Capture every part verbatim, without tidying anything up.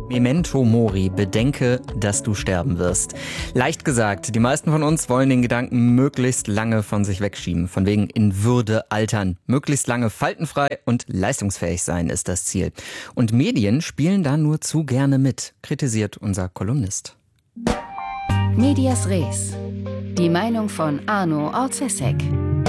Memento Mori, bedenke, dass du sterben wirst. Leicht gesagt, die meisten von uns wollen den Gedanken möglichst lange von sich wegschieben. Von wegen in Würde altern. Möglichst lange faltenfrei und leistungsfähig sein ist das Ziel. Und Medien spielen da nur zu gerne mit, kritisiert unser Kolumnist. Medias Res. Die Meinung von Arno Orzesek.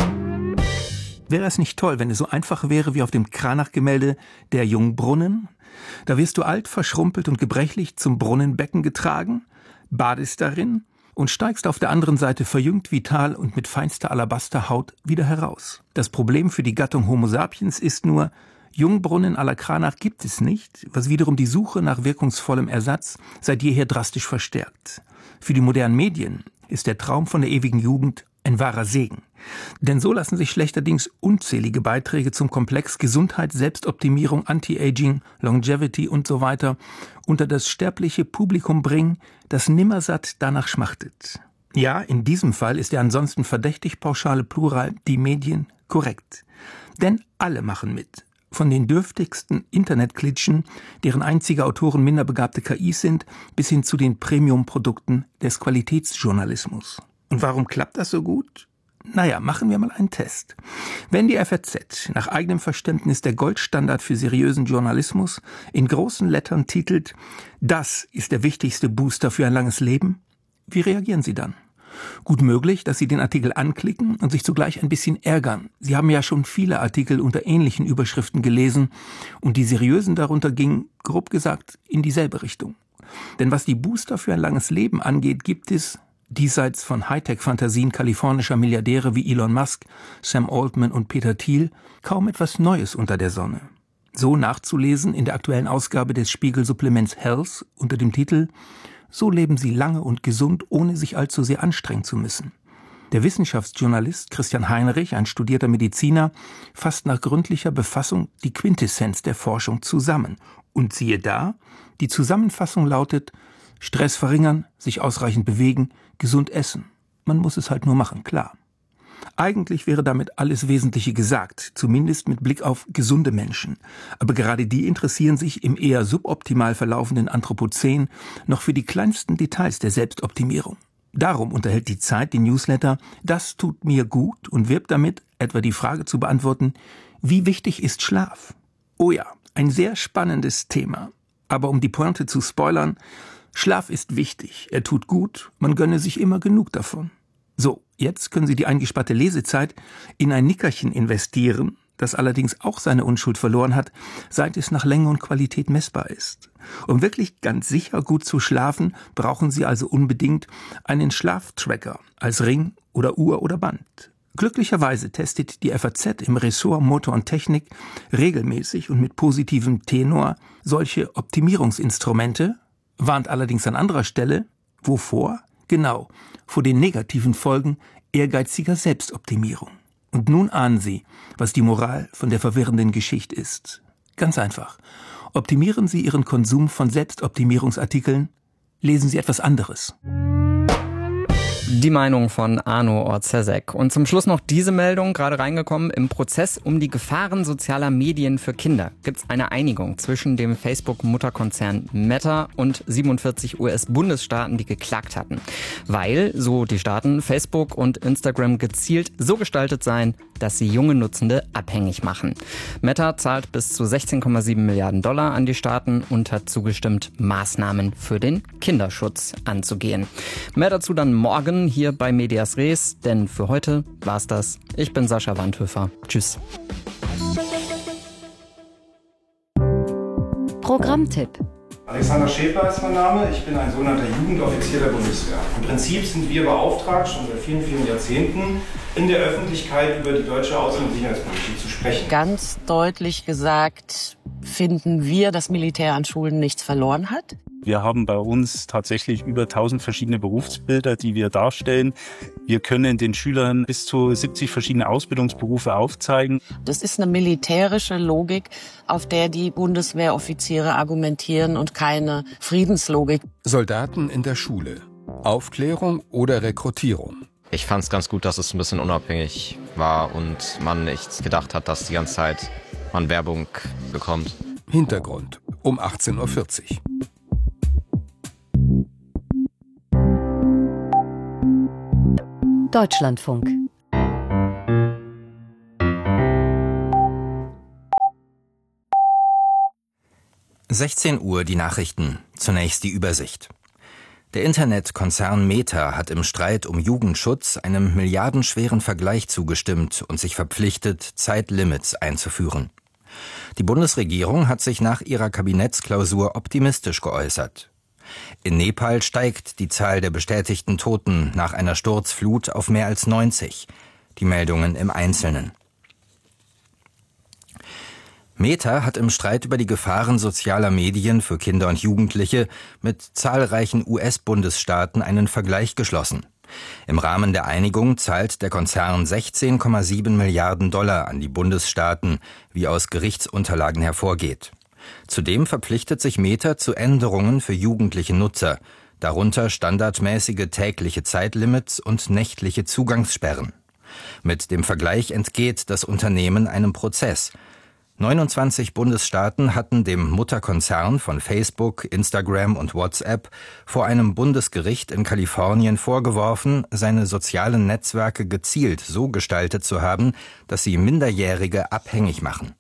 Wäre es nicht toll, wenn es so einfach wäre wie auf dem Cranach-Gemälde Der Jungbrunnen? Da wirst du alt, verschrumpelt und gebrechlich zum Brunnenbecken getragen, badest darin und steigst auf der anderen Seite verjüngt, vital und mit feinster Alabasterhaut wieder heraus. Das Problem für die Gattung Homo sapiens ist nur, Jungbrunnen à la Cranach gibt es nicht, was wiederum die Suche nach wirkungsvollem Ersatz seit jeher drastisch verstärkt. Für die modernen Medien ist der Traum von der ewigen Jugend ein wahrer Segen. Denn so lassen sich schlechterdings unzählige Beiträge zum Komplex Gesundheit, Selbstoptimierung, Anti-Aging, Longevity und so weiter unter das sterbliche Publikum bringen, das nimmersatt danach schmachtet. Ja, in diesem Fall ist der ansonsten verdächtig pauschale Plural die Medien korrekt. Denn alle machen mit. Von den dürftigsten Internetklitschen, deren einzige Autoren minderbegabte K Is sind, bis hin zu den Premium-Produkten des Qualitätsjournalismus. Und warum klappt das so gut? Naja, machen wir mal einen Test. Wenn die F A Z nach eigenem Verständnis der Goldstandard für seriösen Journalismus in großen Lettern titelt, das ist der wichtigste Booster für ein langes Leben, wie reagieren Sie dann? Gut möglich, dass Sie den Artikel anklicken und sich zugleich ein bisschen ärgern. Sie haben ja schon viele Artikel unter ähnlichen Überschriften gelesen und die seriösen darunter gingen, grob gesagt, in dieselbe Richtung. Denn was die Booster für ein langes Leben angeht, gibt es, diesseits von Hightech-Fantasien kalifornischer Milliardäre wie Elon Musk, Sam Altman und Peter Thiel, kaum etwas Neues unter der Sonne. So nachzulesen in der aktuellen Ausgabe des Spiegel-Supplements Health unter dem Titel »So leben Sie lange und gesund, ohne sich allzu sehr anstrengen zu müssen«. Der Wissenschaftsjournalist Christian Heinrich, ein studierter Mediziner, fasst nach gründlicher Befassung die Quintessenz der Forschung zusammen. Und siehe da, die Zusammenfassung lautet: Stress verringern, sich ausreichend bewegen, gesund essen. Man muss es halt nur machen, klar. Eigentlich wäre damit alles Wesentliche gesagt, zumindest mit Blick auf gesunde Menschen. Aber gerade die interessieren sich im eher suboptimal verlaufenden Anthropozän noch für die kleinsten Details der Selbstoptimierung. Darum unterhält die Zeit den Newsletter »Das tut mir gut« und wirbt damit, etwa die Frage zu beantworten: Wie wichtig ist Schlaf? Oh ja, ein sehr spannendes Thema. Aber um die Pointe zu spoilern: Schlaf ist wichtig, er tut gut, man gönne sich immer genug davon. So, jetzt können Sie die eingesparte Lesezeit in ein Nickerchen investieren, das allerdings auch seine Unschuld verloren hat, seit es nach Länge und Qualität messbar ist. Um wirklich ganz sicher gut zu schlafen, brauchen Sie also unbedingt einen Schlaftracker als Ring oder Uhr oder Band. Glücklicherweise testet die F A Z im Ressort Motor und Technik regelmäßig und mit positivem Tenor solche Optimierungsinstrumente, warnt allerdings an anderer Stelle, wovor? Genau, vor den negativen Folgen ehrgeiziger Selbstoptimierung. Und nun ahnen Sie, was die Moral von der verwirrenden Geschichte ist. Ganz einfach. Optimieren Sie Ihren Konsum von Selbstoptimierungsartikeln, lesen Sie etwas anderes. Die Meinung von Arno Orzesek. Und zum Schluss noch diese Meldung, gerade reingekommen. Im Prozess um die Gefahren sozialer Medien für Kinder gibt es eine Einigung zwischen dem Facebook-Mutterkonzern Meta und siebenundvierzig U S-Bundesstaaten, die geklagt hatten. Weil, so die Staaten, Facebook und Instagram gezielt so gestaltet seien, dass sie junge Nutzende abhängig machen. Meta zahlt bis zu sechzehn Komma sieben Milliarden Dollar an die Staaten und hat zugestimmt, Maßnahmen für den Kinderschutz anzugehen. Mehr dazu dann morgen hier bei Medias Res, denn für heute war's das. Ich bin Sascha Wandhöfer. Tschüss. Programmtipp. Alexander Schäfer ist mein Name. Ich bin ein sogenannter Jugendoffizier der Bundeswehr. Im Prinzip sind wir beauftragt, schon seit vielen, vielen Jahrzehnten, in der Öffentlichkeit über die deutsche Außen- und Sicherheitspolitik zu sprechen. Ganz deutlich gesagt finden wir, dass Militär an Schulen nichts verloren hat. Wir haben bei uns tatsächlich über tausend verschiedene Berufsbilder, die wir darstellen. Wir können den Schülern bis zu siebzig verschiedene Ausbildungsberufe aufzeigen. Das ist eine militärische Logik, auf der die Bundeswehroffiziere argumentieren und keine Friedenslogik. Soldaten in der Schule. Aufklärung oder Rekrutierung? Ich fand es ganz gut, dass es ein bisschen unabhängig war und man nicht gedacht hat, dass die ganze Zeit man Werbung bekommt. Hintergrund um achtzehn Uhr vierzig. Deutschlandfunk. sechzehn Uhr die Nachrichten. Zunächst die Übersicht. Der Internetkonzern Meta hat im Streit um Jugendschutz einem milliardenschweren Vergleich zugestimmt und sich verpflichtet, Zeitlimits einzuführen. Die Bundesregierung hat sich nach ihrer Kabinettsklausur optimistisch geäußert. In Nepal steigt die Zahl der bestätigten Toten nach einer Sturzflut auf mehr als neunzig. Die Meldungen im Einzelnen. Meta hat im Streit über die Gefahren sozialer Medien für Kinder und Jugendliche mit zahlreichen U S-Bundesstaaten einen Vergleich geschlossen. Im Rahmen der Einigung zahlt der Konzern sechzehn Komma sieben Milliarden Dollar an die Bundesstaaten, wie aus Gerichtsunterlagen hervorgeht. Zudem verpflichtet sich Meta zu Änderungen für jugendliche Nutzer, darunter standardmäßige tägliche Zeitlimits und nächtliche Zugangssperren. Mit dem Vergleich entgeht das Unternehmen einem Prozess. neunundzwanzig Bundesstaaten hatten dem Mutterkonzern von Facebook, Instagram und WhatsApp vor einem Bundesgericht in Kalifornien vorgeworfen, seine sozialen Netzwerke gezielt so gestaltet zu haben, dass sie Minderjährige abhängig machen.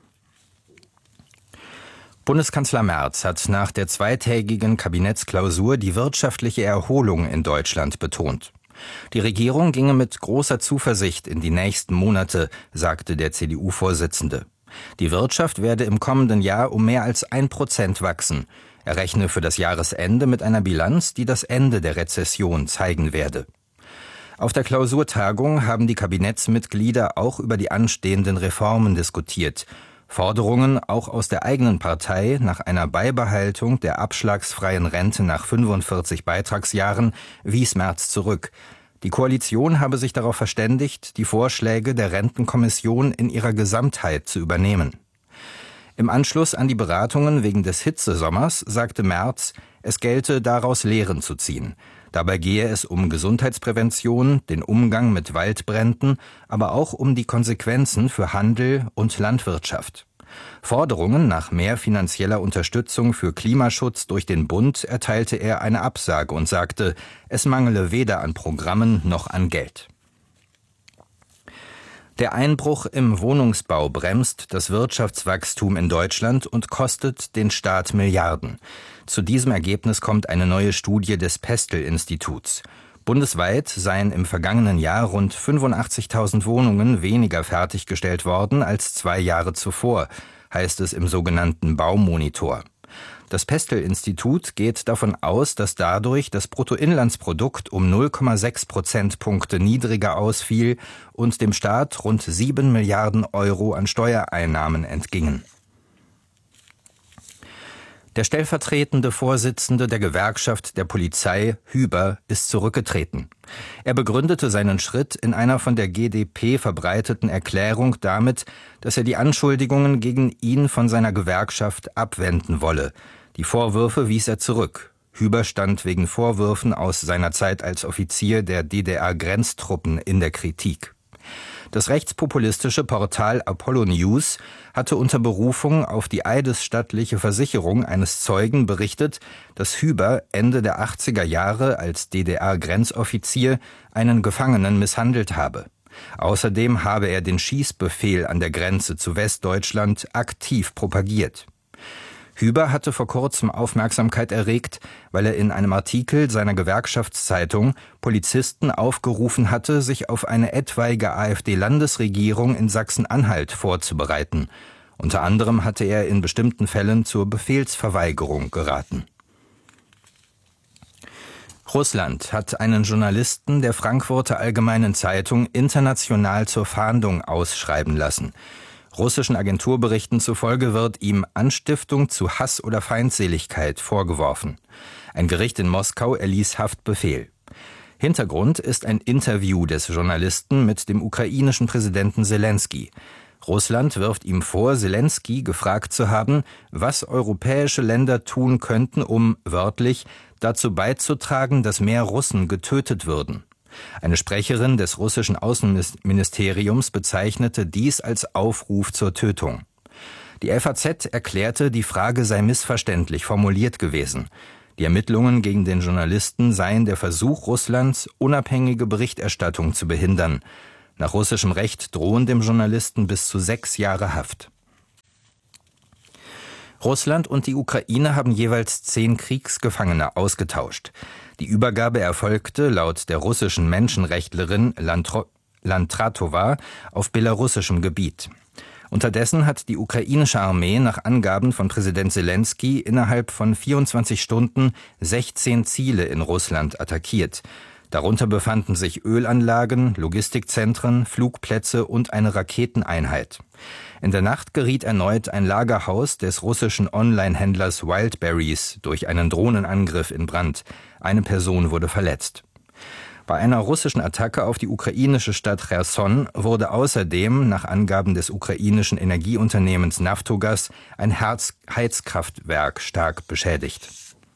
Bundeskanzler Merz hat nach der zweitägigen Kabinettsklausur die wirtschaftliche Erholung in Deutschland betont. Die Regierung ginge mit großer Zuversicht in die nächsten Monate, sagte der C D U-Vorsitzende. Die Wirtschaft werde im kommenden Jahr um mehr als ein Prozent wachsen. Er rechne für das Jahresende mit einer Bilanz, die das Ende der Rezession zeigen werde. Auf der Klausurtagung haben die Kabinettsmitglieder auch über die anstehenden Reformen diskutiert. Forderungen auch aus der eigenen Partei nach einer Beibehaltung der abschlagsfreien Rente nach fünfundvierzig Beitragsjahren wies Merz zurück. Die Koalition habe sich darauf verständigt, die Vorschläge der Rentenkommission in ihrer Gesamtheit zu übernehmen. Im Anschluss an die Beratungen wegen des Hitzesommers sagte Merz, es gelte daraus Lehren zu ziehen. Dabei gehe es um Gesundheitsprävention, den Umgang mit Waldbränden, aber auch um die Konsequenzen für Handel und Landwirtschaft. Forderungen nach mehr finanzieller Unterstützung für Klimaschutz durch den Bund erteilte er eine Absage und sagte, es mangele weder an Programmen noch an Geld. Der Einbruch im Wohnungsbau bremst das Wirtschaftswachstum in Deutschland und kostet den Staat Milliarden. Zu diesem Ergebnis kommt eine neue Studie des Pestel-Instituts. Bundesweit seien im vergangenen Jahr rund fünfundachtzigtausend Wohnungen weniger fertiggestellt worden als zwei Jahre zuvor, heißt es im sogenannten Baumonitor. Das Pestel-Institut geht davon aus, dass dadurch das Bruttoinlandsprodukt um null Komma sechs Prozentpunkte niedriger ausfiel und dem Staat rund sieben Milliarden Euro an Steuereinnahmen entgingen. Der stellvertretende Vorsitzende der Gewerkschaft der Polizei, Hüber, ist zurückgetreten. Er begründete seinen Schritt in einer von der G D P verbreiteten Erklärung damit, dass er die Anschuldigungen gegen ihn von seiner Gewerkschaft abwenden wolle. Die Vorwürfe wies er zurück. Hüber stand wegen Vorwürfen aus seiner Zeit als Offizier der D D R-Grenztruppen in der Kritik. Das rechtspopulistische Portal Apollo News hatte unter Berufung auf die eidesstattliche Versicherung eines Zeugen berichtet, dass Hüber Ende der achtziger Jahre als D D R-Grenzoffizier einen Gefangenen misshandelt habe. Außerdem habe er den Schießbefehl an der Grenze zu Westdeutschland aktiv propagiert. Hüber hatte vor kurzem Aufmerksamkeit erregt, weil er in einem Artikel seiner Gewerkschaftszeitung Polizisten aufgerufen hatte, sich auf eine etwaige AfD-Landesregierung in Sachsen-Anhalt vorzubereiten. Unter anderem hatte er in bestimmten Fällen zur Befehlsverweigerung geraten. Russland hat einen Journalisten der Frankfurter Allgemeinen Zeitung international zur Fahndung ausschreiben lassen. Russischen Agenturberichten zufolge wird ihm Anstiftung zu Hass oder Feindseligkeit vorgeworfen. Ein Gericht in Moskau erließ Haftbefehl. Hintergrund ist ein Interview des Journalisten mit dem ukrainischen Präsidenten Selenskyj. Russland wirft ihm vor, Selenskyj gefragt zu haben, was europäische Länder tun könnten, um, wörtlich, dazu beizutragen, dass mehr Russen getötet würden. Eine Sprecherin des russischen Außenministeriums bezeichnete dies als Aufruf zur Tötung. Die F A Z erklärte, die Frage sei missverständlich formuliert gewesen. Die Ermittlungen gegen den Journalisten seien der Versuch Russlands, unabhängige Berichterstattung zu behindern. Nach russischem Recht drohen dem Journalisten bis zu sechs Jahre Haft. Russland und die Ukraine haben jeweils zehn Kriegsgefangene ausgetauscht. Die Übergabe erfolgte laut der russischen Menschenrechtlerin Landro- Landratova auf belarussischem Gebiet. Unterdessen hat die ukrainische Armee nach Angaben von Präsident Selenskyj innerhalb von vierundzwanzig Stunden sechzehn Ziele in Russland attackiert. Darunter befanden sich Ölanlagen, Logistikzentren, Flugplätze und eine Raketeneinheit. In der Nacht geriet erneut ein Lagerhaus des russischen Online-Händlers Wildberries durch einen Drohnenangriff in Brand. Eine Person wurde verletzt. Bei einer russischen Attacke auf die ukrainische Stadt Cherson wurde außerdem, nach Angaben des ukrainischen Energieunternehmens Naftogaz, ein Herz- Heizkraftwerk stark beschädigt.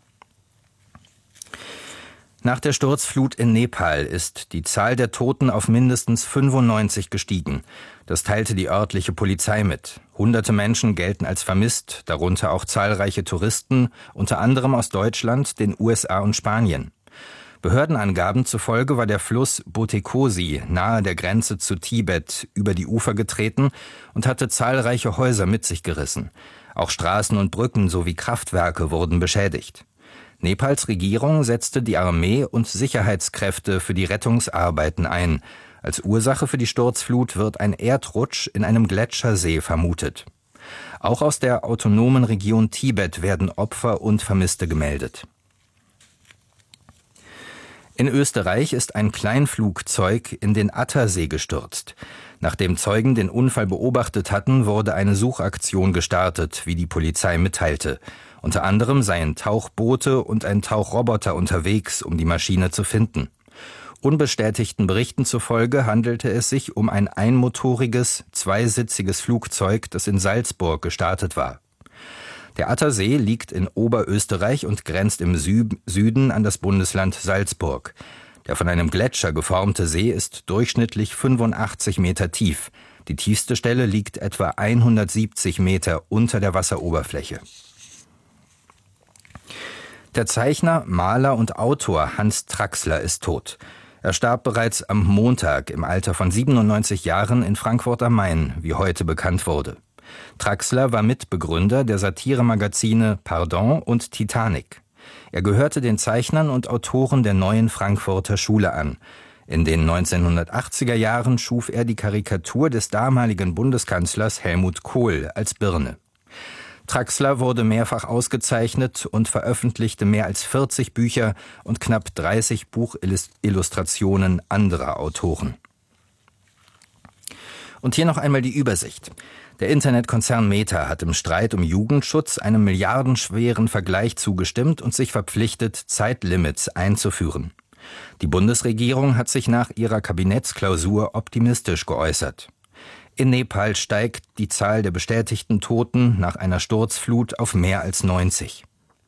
Nach der Sturzflut in Nepal ist die Zahl der Toten auf mindestens fünfundneunzig gestiegen. Das teilte die örtliche Polizei mit. Hunderte Menschen gelten als vermisst, darunter auch zahlreiche Touristen, unter anderem aus Deutschland, den U S A und Spanien. Behördenangaben zufolge war der Fluss Botekosi nahe der Grenze zu Tibet über die Ufer getreten und hatte zahlreiche Häuser mit sich gerissen. Auch Straßen und Brücken sowie Kraftwerke wurden beschädigt. Nepals Regierung setzte die Armee und Sicherheitskräfte für die Rettungsarbeiten ein. Als Ursache für die Sturzflut wird ein Erdrutsch in einem Gletschersee vermutet. Auch aus der autonomen Region Tibet werden Opfer und Vermisste gemeldet. In Österreich ist ein Kleinflugzeug in den Attersee gestürzt. Nachdem Zeugen den Unfall beobachtet hatten, wurde eine Suchaktion gestartet, wie die Polizei mitteilte. Unter anderem seien Tauchboote und ein Tauchroboter unterwegs, um die Maschine zu finden. Unbestätigten Berichten zufolge handelte es sich um ein einmotoriges, zweisitziges Flugzeug, das in Salzburg gestartet war. Der Attersee liegt in Oberösterreich und grenzt im Süden an das Bundesland Salzburg. Der von einem Gletscher geformte See ist durchschnittlich fünfundachtzig Meter tief. Die tiefste Stelle liegt etwa hundertsiebzig Meter unter der Wasseroberfläche. Der Zeichner, Maler und Autor Hans Traxler ist tot. Er starb bereits am Montag im Alter von siebenundneunzig Jahren in Frankfurt am Main, wie heute bekannt wurde. Traxler war Mitbegründer der Satiremagazine Pardon und Titanic. Er gehörte den Zeichnern und Autoren der Neuen Frankfurter Schule an. In den neunzehnhundertachtziger Jahren schuf er die Karikatur des damaligen Bundeskanzlers Helmut Kohl als Birne. Traxler wurde mehrfach ausgezeichnet und veröffentlichte mehr als vierzig Bücher und knapp dreißig Buchillustrationen anderer Autoren. Und hier noch einmal die Übersicht. Der Internetkonzern Meta hat im Streit um Jugendschutz einem milliardenschweren Vergleich zugestimmt und sich verpflichtet, Zeitlimits einzuführen. Die Bundesregierung hat sich nach ihrer Kabinettsklausur optimistisch geäußert. In Nepal steigt die Zahl der bestätigten Toten nach einer Sturzflut auf mehr als neunzig.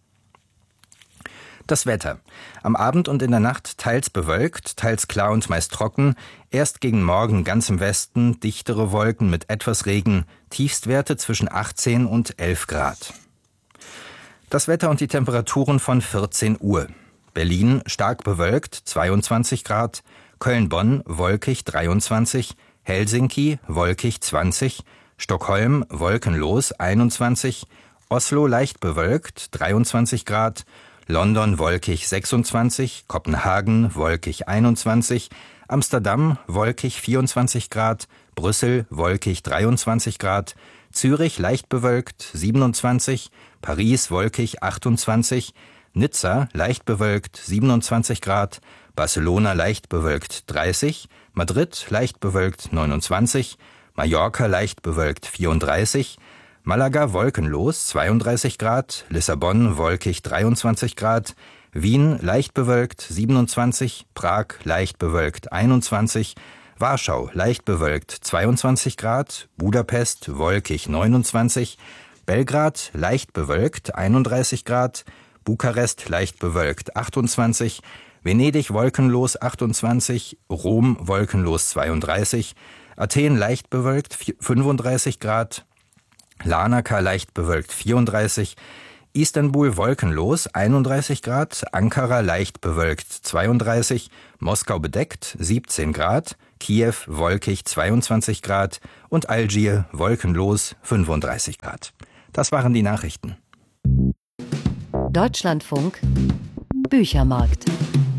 Das Wetter. Am Abend und in der Nacht teils bewölkt, teils klar und meist trocken. Erst gegen Morgen ganz im Westen dichtere Wolken mit etwas Regen. Tiefstwerte zwischen achtzehn und elf Grad. Das Wetter und die Temperaturen von vierzehn Uhr. Berlin stark bewölkt, zweiundzwanzig Grad. Köln-Bonn wolkig, dreiundzwanzig. Helsinki wolkig, zwanzig. Stockholm wolkenlos, einundzwanzig. Oslo leicht bewölkt, dreiundzwanzig Grad. London wolkig sechsundzwanzig, Kopenhagen wolkig einundzwanzig, Amsterdam wolkig vierundzwanzig Grad, Brüssel wolkig dreiundzwanzig Grad, Zürich leicht bewölkt siebenundzwanzig, Paris wolkig achtundzwanzig, Nizza leicht bewölkt siebenundzwanzig Grad, Barcelona leicht bewölkt dreißig, Madrid leicht bewölkt neunundzwanzig, Mallorca leicht bewölkt vierunddreißig, Malaga wolkenlos zweiunddreißig Grad, Lissabon wolkig dreiundzwanzig Grad, Wien leicht bewölkt siebenundzwanzig, Prag leicht bewölkt einundzwanzig, Warschau leicht bewölkt zweiundzwanzig Grad, Budapest wolkig neunundzwanzig, Belgrad leicht bewölkt einunddreißig Grad, Bukarest leicht bewölkt achtundzwanzig, Venedig wolkenlos achtundzwanzig, Rom wolkenlos zweiunddreißig, Athen leicht bewölkt fünfunddreißig Grad, Larnaca leicht bewölkt vierunddreißig, Istanbul wolkenlos einunddreißig Grad, Ankara leicht bewölkt zweiunddreißig, Moskau bedeckt siebzehn Grad, Kiew wolkig zweiundzwanzig Grad und Algier wolkenlos fünfunddreißig Grad. Das waren die Nachrichten. Deutschlandfunk Büchermarkt.